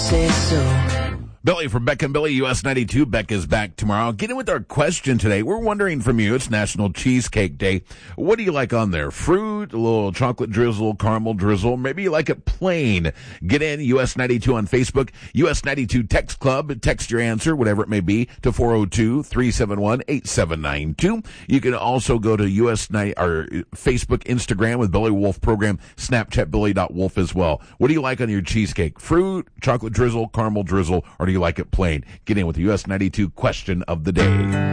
say so. Billy from Beck and Billy, US 92. Beck is back tomorrow. Get in with our question today. We're wondering from you, it's National Cheesecake Day. What do you like on there? Fruit, a little chocolate drizzle, caramel drizzle. Maybe you like it plain. Get in, US 92 on Facebook. US 92 Text Club. Text your answer, whatever it may be, to 402-371-8792. You can also go to Facebook, Instagram with Billy Wolf Program, Snapchat Billy.Wolf as well. What do you like on your cheesecake? Fruit, chocolate drizzle, caramel drizzle, or do you like it plain? Get in with the US 92 question of the day.